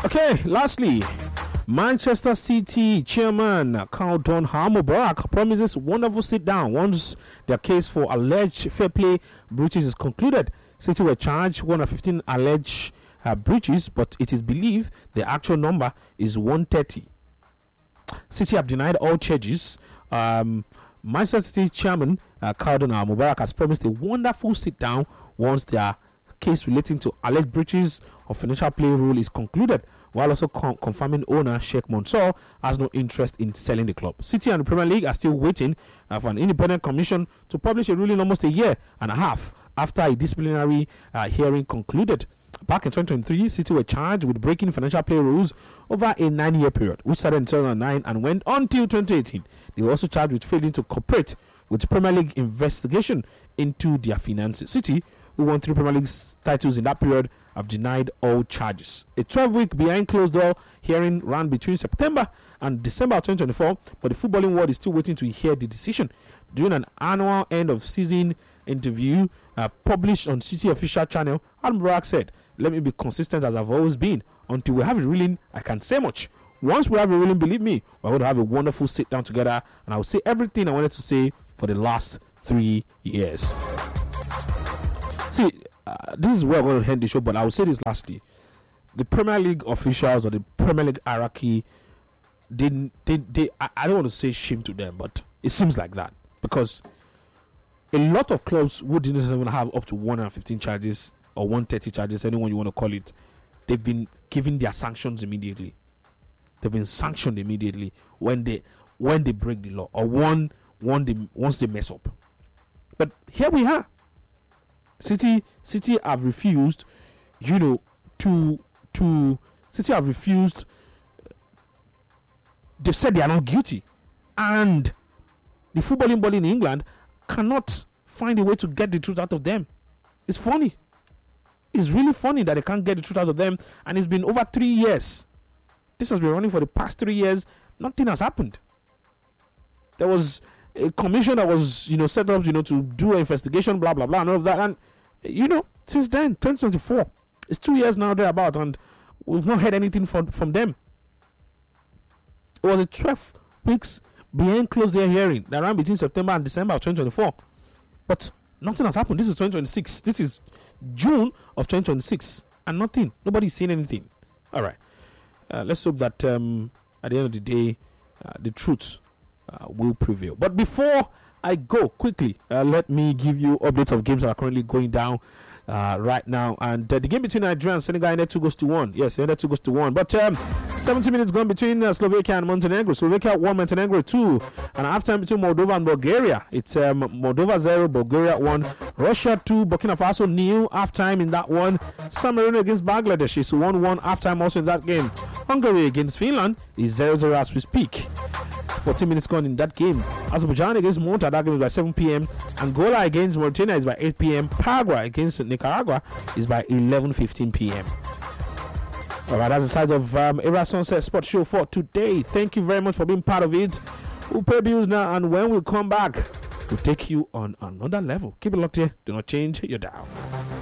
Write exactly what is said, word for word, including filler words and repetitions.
Okay, lastly, Manchester City chairman Khaldoon Al-Mubarak promises wonderful sit down once their case for alleged fair play breaches is concluded. City were charged one hundred fifteen alleged uh, breaches, but it is believed the actual number is one hundred thirty. City have denied all charges. Um, Manchester City chairman uh, Khaldoon Al-Mubarak has promised a wonderful sit down once their case relating to alleged breaches of financial play rule is concluded, while also con- confirming owner Sheikh Mansour has no interest in selling the club. City and the Premier League are still waiting uh, for an independent commission to publish a ruling almost a year and a half after a disciplinary uh, hearing concluded. Back in twenty twenty-three, City were charged with breaking financial play rules over a nine-year period, which started in two thousand nine and went until twenty eighteen. They were also charged with failing to cooperate with Premier League investigation into their finances. City, who won three Premier League titles in that period, have denied all charges. A twelve-week behind closed door hearing ran between September and December twenty twenty-four, but the footballing world is still waiting to hear the decision. During an annual end-of-season interview uh, published on City official channel, Al-Mubarak said, "Let me be consistent as I've always been. Until we have a ruling, I can't say much. Once we have a ruling, believe me, we're going to have a wonderful sit down together, and I will say everything I wanted to say for the last three years." See, uh, this is where I'm going to end the show, but I will say this lastly. The Premier League officials or the Premier League hierarchy, they, they, they, I, I don't want to say shame to them, but it seems like that. Because a lot of clubs who didn't even have up to one hundred fifteen charges or one hundred thirty charges, anyone you want to call it, they've been given their sanctions immediately. They've been sanctioned immediately when they when they break the law or one, one they, once they mess up. But here we are. City City have refused, you know, to to City have refused. They've said they are not guilty, and the footballing body in England cannot find a way to get the truth out of them. It's funny. It's really funny that they can't get the truth out of them, and it's been over three years. This has been running for the past three years. Nothing has happened. There was a commission that was, you know, set up, you know, to do an investigation, blah blah blah, and all of that. And you know, since then, twenty twenty-four, it's two years now thereabout, and we've not heard anything from from them. It was a twelve weeks behind closed door hearing that ran between September and December of twenty twenty-four, but nothing has happened. This is twenty twenty-six. This is June of twenty twenty-six, and nothing. Nobody's seen anything. All right. Uh, let's hope that um, at the end of the day, uh, the truth uh, will prevail. But before I go quickly, uh, let me give you updates of games that are currently going down uh, right now. And uh, the game between Nigeria and Senegal ended two goes to one. Yes, ended two goes to one. But um, seventy minutes gone between uh, Slovakia and Montenegro. Slovakia one, Montenegro two. And halftime between Moldova and Bulgaria. It's um, Moldova zero, Bulgaria one. Russia two, Burkina Faso nil. Halftime in that one. San Marino against Bangladesh is one one. Halftime also in that game. Hungary against Finland is zero zero as we speak. fourteen minutes gone in that game. Azerbaijan against Malta, that game is by seven p.m. Angola against Mauritania is by eight p.m. Paraguay against Nicaragua is by eleven fifteen p.m. Alright, that's the size of um, Era Sunset Sports Show for today. Thank you very much for being part of it. We'll pay bills now, and when we come back, we'll take you on another level. Keep it locked here. Do not change your dial.